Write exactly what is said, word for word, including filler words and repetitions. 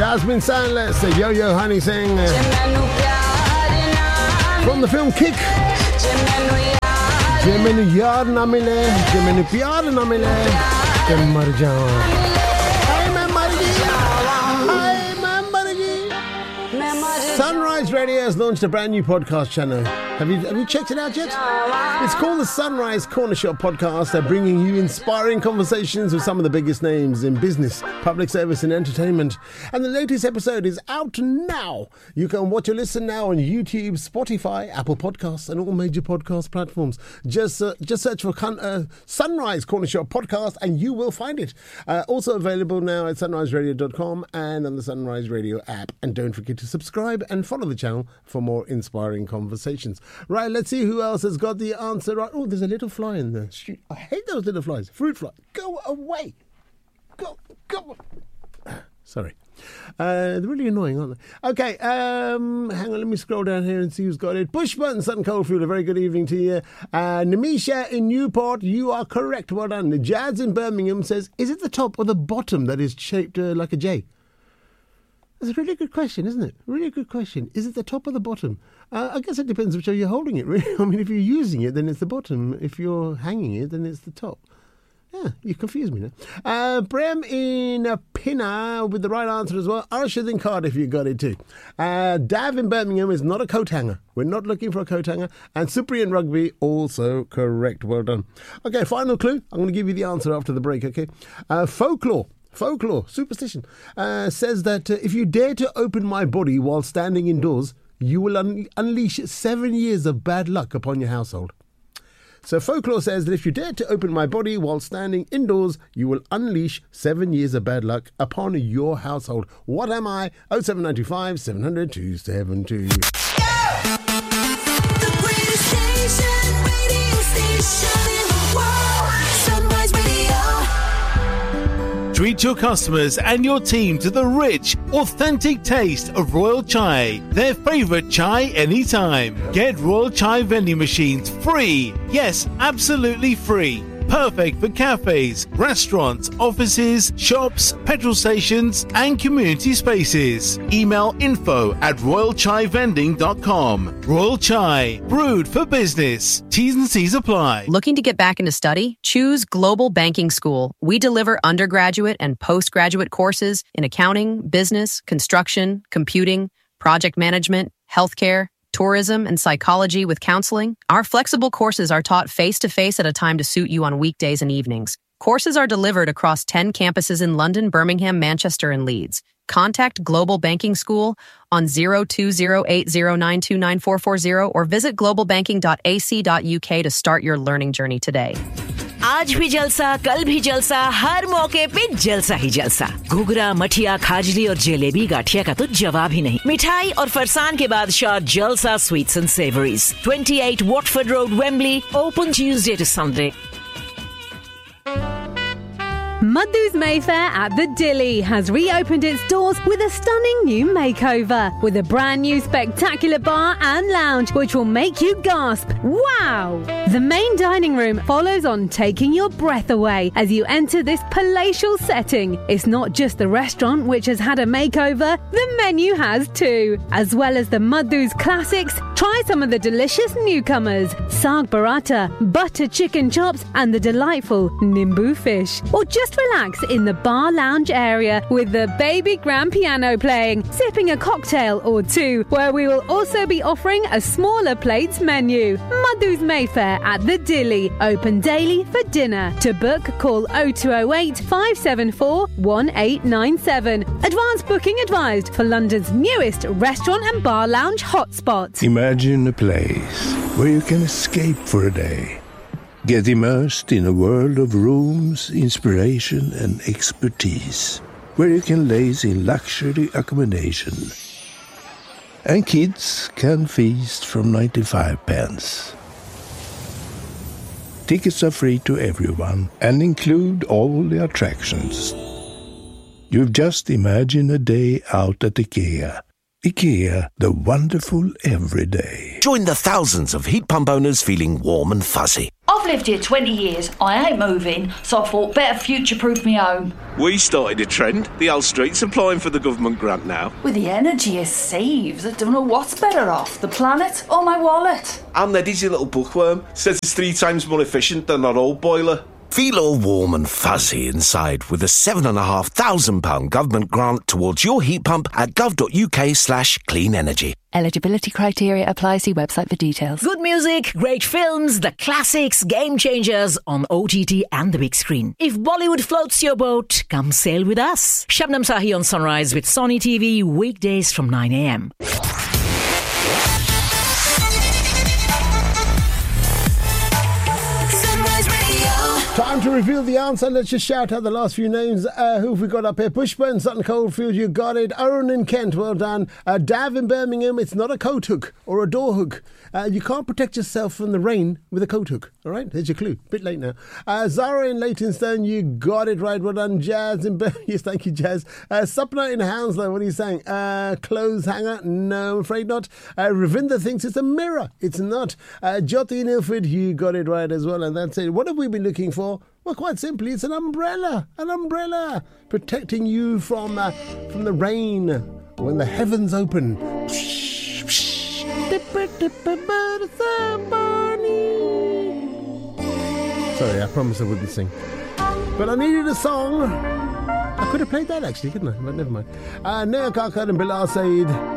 Jasmine Sandless, the Yo-Yo Honey sing uh, from the film Kick. Je mainu yaar na mile, je mainu pyar na mile, ke mar jaun. Ay main mar gayi, ay main mar gayi. Sunrise Radio has launched a brand new podcast channel. Have you have you checked it out yet? It's called the Sunrise Corner Shop Podcast. They're bringing you inspiring conversations with some of the biggest names in business, public service and entertainment. And the latest episode is out now. You can watch or listen now on YouTube, Spotify, Apple Podcasts and all major podcast platforms. Just uh, just search for uh, Sunrise Corner Shop Podcast and you will find it. Uh, also available now at sunrise radio dot com and on the Sunrise Radio app. And don't forget to subscribe and follow the channel for more inspiring conversations. Right, let's see who else has got the answer right. Oh, there's a little fly in the street. I hate those little flies. Fruit fly. Go away. Go, go. Sorry. Uh, they're really annoying, aren't they? Okay, um, hang on, let me scroll down here and see who's got it. Bushman, Sutton Coldfield, a very good evening to you. Uh, Namisha in Newport, you are correct. Well done. The Jazz in Birmingham says, is it the top or the bottom that is shaped uh, like a J? That's a really good question, isn't it? Really good question. Is it the top or the bottom? Uh, I guess it depends which way you're holding it, really. I mean, if you're using it, then it's the bottom. If you're hanging it, then it's the top. Yeah, you confuse me now. Uh, Brem in uh, Pinner with the right answer as well. Arshad in Cardiff, you got it too. Uh, Dav in Birmingham is not a coat hanger. We're not looking for a coat hanger. And Cyprian Rugby, also correct. Well done. Okay, final clue. I'm going to give you the answer after the break, okay? Uh, folklore. Folklore, superstition, uh, says that uh, if you dare to open my body while standing indoors, you will un- unleash seven years of bad luck upon your household. So folklore says that if you dare to open my body while standing indoors, you will unleash seven years of bad luck upon your household. What am I? oh seven nine two five, seven hundred, two seven two. Yeah! The greatest station, radio station in the world. Sunrise Radio. Treat your customers and your team to the rich, authentic taste of Royal Chai, their favourite chai anytime. Get Royal Chai vending machines free. Yes, absolutely free. Perfect for cafes, restaurants, offices, shops, petrol stations and community spaces. Email info at royal chai vending dot com. Royal Chai, brewed for business. T's and C's apply. Looking to get back into study? Choose Global Banking School. We deliver undergraduate and postgraduate courses in accounting, business, construction, computing, project management, healthcare, tourism, and psychology with counseling. Our flexible courses are taught face-to-face at a time to suit you on weekdays and evenings. Courses are delivered across ten campuses in London, Birmingham, Manchester, and Leeds. Contact Global Banking School on zero two zero eight zero nine two nine four four zero or visit global banking dot a c dot u k to start your learning journey today. आज भी जलसा, कल भी जलसा, हर मौके पे जलसा ही जलसा। घुघरा, मठिया, खाजली और जलेबी गाठिया का तो जवाब ही नहीं। मिठाई और फरसान के बादशाह जलसा sweets and savouries, twenty-eight Watford Road, Wembley, open Tuesday to Sunday. Madhu's Mayfair at the Dilly has reopened its doors with a stunning new makeover with a brand new spectacular bar and lounge which will make you gasp, wow! The main dining room follows on, taking your breath away as you enter this palatial setting. It's not just the restaurant which has had a makeover, the menu has too. As well as the Madhu's classics, try some of the delicious newcomers, Saag Paratha, butter chicken chops and the delightful Nimbu fish. Or just relax in the bar lounge area with the baby grand piano playing, sipping a cocktail or two, where we will also be offering a smaller plates menu. Madhu's Mayfair at the Dilly, open daily for dinner. To book, call oh two oh eight, five seven four, one eight nine seven. Advance booking advised for London's newest restaurant and bar lounge hotspot. Imagine a place where you can escape for a day. Get immersed in a world of rooms, inspiration and expertise, where you can laze in luxury accommodation. And kids can feast from ninety-five pence. Tickets are free to everyone and include all the attractions. You've just imagined a day out at IKEA, IKEA, the wonderful everyday. Join the thousands of heat pump owners feeling warm and fuzzy. I've lived here twenty years, I ain't moving, so I thought better future-proof me home. We started a trend. The old street's applying for the government grant now. With the energy it saves, I don't know what's better off, the planet or my wallet. And Eddie's a little bookworm. Says it's three times more efficient than our old boiler. Feel all warm and fuzzy inside with a seven and a half thousand pound government grant towards your heat pump at gov.uk slash clean energy. Eligibility criteria apply. See website for details. Good music, great films, the classics, game changers on O T T and the big screen. If Bollywood floats your boat, come sail with us. Shabnam Sahi on Sunrise with Sony T V, weekdays from nine a.m. Time to reveal the answer. Let's just shout out the last few names. Uh, who have we got up here? Pushpa in Sutton Coldfield, you got it. Aaron in Kent, well done. Uh, Dav in Birmingham, it's not a coat hook or a door hook. Uh, you can't protect yourself from the rain with a coat hook. All right, there's your clue. Bit late now. Uh, Zara in Leytonstone, you got it right. Well done. Jazz in Birmingham, yes, thank you, Jazz. Uh, Sapna in Hounslow, what are you saying? Uh, clothes hanger? No, I'm afraid not. Uh, Ravinda thinks it's a mirror. It's not. Uh, Jyoti in Ilford, you got it right as well. And that's it. What have we been looking for? Well, quite simply, it's an umbrella. An umbrella protecting you from uh, from the rain when the heavens open. Sorry, I promised I wouldn't sing. But I needed a song. I could have played that actually, couldn't I? But never mind. Uh, Nea Karkar and Bilal Said.